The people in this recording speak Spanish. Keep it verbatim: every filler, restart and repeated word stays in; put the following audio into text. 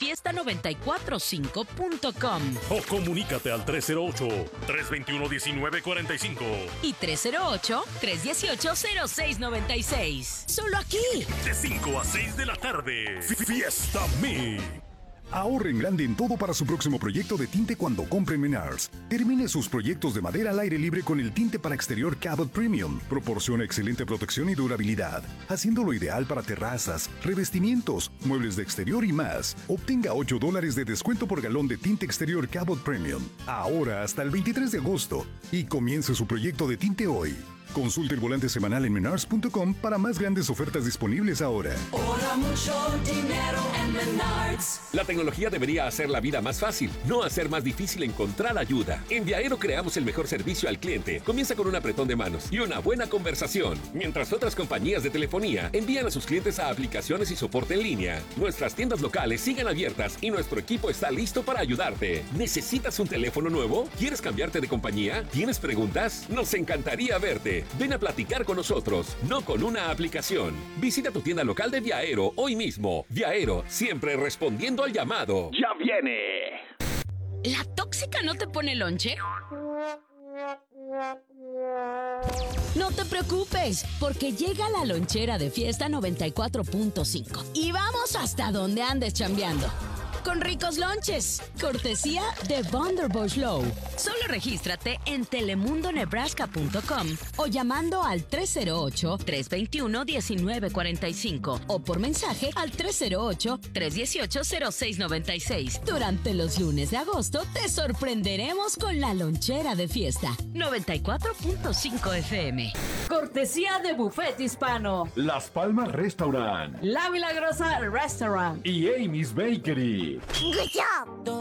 fiesta nueve cuatro cinco punto com. O comunícate al tres cero ocho, tres dos uno, uno nueve cuatro cinco. Y tres cero ocho, tres uno ocho, cero seis nueve seis. Solo aquí. De cinco a seis de la tarde. Fiesta Me. Ahorre en grande en todo para su próximo proyecto de tinte cuando compre en Menards. Termine sus proyectos de madera al aire libre con el tinte para exterior Cabot Premium. Proporciona excelente protección y durabilidad, haciéndolo ideal para terrazas, revestimientos, muebles de exterior y más. Obtenga ocho dólares de descuento por galón de tinte exterior Cabot Premium. Ahora hasta el veintitrés de agosto. Y comience su proyecto de tinte hoy. Consulte el volante semanal en menards punto com para más grandes ofertas disponibles ahora. Ahora mucho dinero en Menards. La tecnología debería hacer la vida más fácil, no hacer más difícil encontrar ayuda. En Viaero creamos el mejor servicio al cliente. Comienza con un apretón de manos y una buena conversación. Mientras otras compañías de telefonía envían a sus clientes a aplicaciones y soporte en línea. Nuestras tiendas locales siguen abiertas y nuestro equipo está listo para ayudarte. ¿Necesitas un teléfono nuevo? ¿Quieres cambiarte de compañía? ¿Tienes preguntas? Nos encantaría verte. Ven a platicar con nosotros, no con una aplicación. Visita tu tienda local de Viaero hoy mismo. Viaero, siempre respondiendo al llamado. ¡Ya viene! ¿La tóxica no te pone lonche? No te preocupes, porque llega la lonchera de Fiesta noventa y cuatro punto cinco. Y vamos hasta donde andes chambeando. Con ricos lonches, cortesía de Wonderbush Low. Solo regístrate en telemundo nebraska punto com o llamando al tres cero ocho, tres dos uno, uno nueve cuatro cinco o por mensaje al tres cero ocho, tres uno ocho, cero seis nueve seis. Durante los lunes de agosto te sorprenderemos con la lonchera de Fiesta noventa y cuatro punto cinco F M. Cortesía de Buffet Hispano, Las Palmas Restaurant La Milagrosa Restaurant y Amy's Bakery. Good job.